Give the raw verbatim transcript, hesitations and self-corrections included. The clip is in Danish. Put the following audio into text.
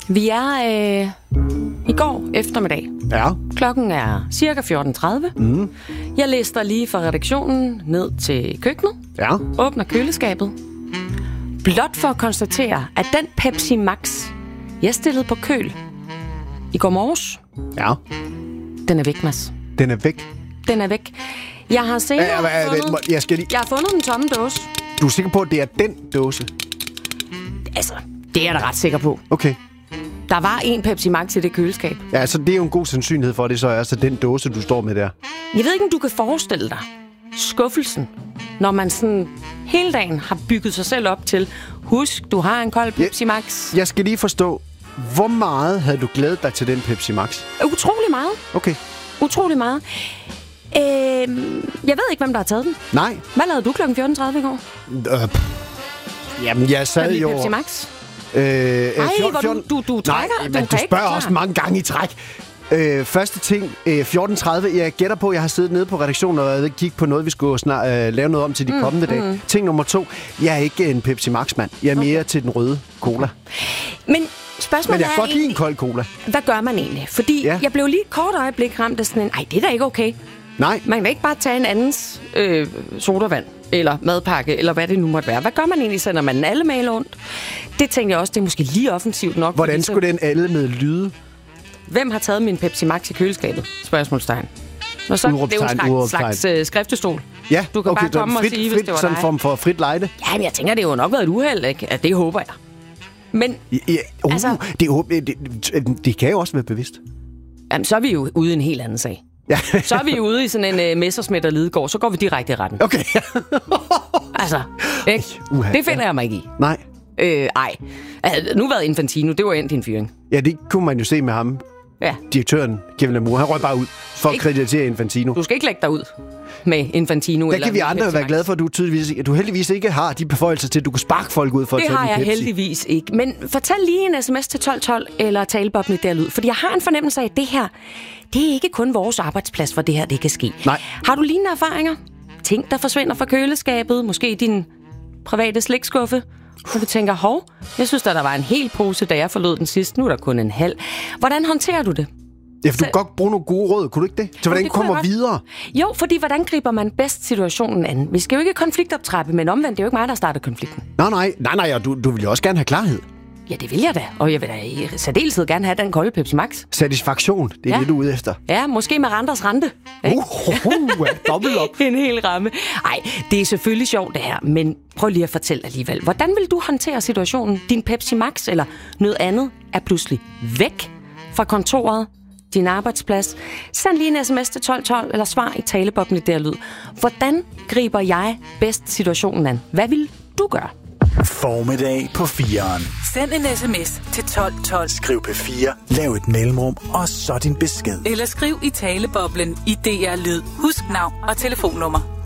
Vi er øh, i går eftermiddag. Ja. Klokken er cirka fjorten tredive. Mm. Jeg lister lige fra redaktionen ned til køkkenet. Ja. Åbner køleskabet. Blot for at konstatere, at den Pepsi Max, jeg stillede på køl i går morges, Ja. den er væk, Mads. Den er væk. Den er væk. Jeg har senere Ja, ja, ja, fundet... jeg skal lige... Jeg har fundet en tomme dåse. Du er sikker på, at det er den dåse? Altså, det er jeg da ret sikker på. Okay. Der var en Pepsi Max i det køleskab. Ja, så det er jo en god sandsynlighed for, at det så er så den dåse, du står med der. Jeg ved ikke, om du kan forestille dig skuffelsen, når man sådan hele dagen har bygget sig selv op til, husk, du har en kold Pepsi Max. Jeg skal lige forstå, hvor meget havde du glædet dig til den Pepsi Max? Utrolig meget. Okay. Utrolig meget. Øh, jeg ved ikke, hvem der har taget den. Nej. Hvad lavede du klokken fjorten tredive i går? Øh, jamen, jeg sad jo... Pepsi Max? Øh, Ej, hvor du, du, du trækker. Nej, du, men du spørger også mange gange i træk. Øh, første ting, øh, fjorten tredive. Jeg gætter på, at jeg har siddet nede på redaktionen og kigget på noget, vi skulle snart øh, lave noget om til de mm, kommende dage. Mm. Ting nummer to. Jeg er ikke en Pepsi Max-mand. Jeg er okay. mere til den røde cola. Men spørgsmålet Men jeg kan er godt lide en kold cola. Hvad gør man egentlig? Fordi ja. jeg blev lige et kort øjeblik ramt af sådan en, ej, det er da ikke okay. Nej. Man kan ikke bare tage en andens øh, sodavand, eller madpakke, eller hvad det nu måtte være. Hvad gør man egentlig, sender man den alle med rundt? Det tænkte jeg også, det er måske lige offensivt nok. Hvordan skulle så... den alle med lyde? Hvem har taget min Pepsi Max i køleskabet? Spørgsmålstegn. Nå, så udropstegn, det er jo en slags, slags øh, skriftestol. Ja, du kan okay, bare komme frit, og sige, frit, hvis det var sådan dig. en form for frit lejde. Ja, men jeg tænker, det har jo nok været et uheld, ikke? Ja, det håber jeg. Men, ja, uh, altså... Det, det, det, det kan jo også være bevidst. Jamen, så er vi jo ude i en helt anden sag. Ja. Så er vi jo ude i sådan en uh, Messerschmidt og Lidegaard, så går vi direkte i retten. Okay. altså, ikke? Uh, det finder ja. jeg mig ikke i. Nej. Øh, ej. Altså, nu været Infantino, det var endt en fyring. Ja, det kunne man jo se med ham. Ja. Direktøren, Kevin Lamour, han røg bare ud for ikke, at kreditere Infantino. Du skal ikke lægge dig ud med Infantino. Der eller kan vi andre jo være glade for, at du, tydeligvis, at du heldigvis ikke har de beføjelser til, at du kan sparke folk ud for det at tage har jeg Pepsi. heldigvis ikke. Men fortæl lige en sms til tolv tolv eller taleboblen i derlyd. Fordi jeg har en fornemmelse af, at det her, det er ikke kun vores arbejdsplads, hvor det her det kan ske. Nej. Har du lignende erfaringer? Ting, der forsvinder fra køleskabet? Måske din private slikskuffe? Så du tænker, hov, jeg synes, der, der var en hel pose, da jeg forlod den sidste. Nu er der kun en halv. Hvordan håndterer du det? Ja, for du kan godt bruge nogle gode råd, kunne du ikke det? Så hvordan det kommer videre? Jo, fordi hvordan griber man bedst situationen an? Vi skal jo ikke konfliktoptrappe, men omvendt, det er jo ikke mig, der starter konflikten. Nej, nej, nej, nej, og du, du vil jo også gerne have klarhed. Ja, det vil jeg da. Og jeg vil da i særdeleshed gerne have den kolde Pepsi Max. Satisfaktion, det er ja. det, du er ude efter. Ja, måske med renters rente. Uh, uh, uh, dobbelt op. En hel ramme. Ej, det er selvfølgelig sjovt det her, men prøv lige at fortælle alligevel. Hvordan vil du håndtere situationen? Din Pepsi Max eller noget andet er pludselig væk fra kontoret, din arbejdsplads. Send lige en sms til tolv tolv eller svar i taleboblen i derlyd. Hvordan griber jeg bedst situationen an? Hvad vil du gøre? Formiddag på fireren. Send en sms til tolv tolv. Skriv P fire, lav et mellemrum, og så din besked. Eller skriv i taleboblen i D R Lyd. Husk navn og telefonnummer.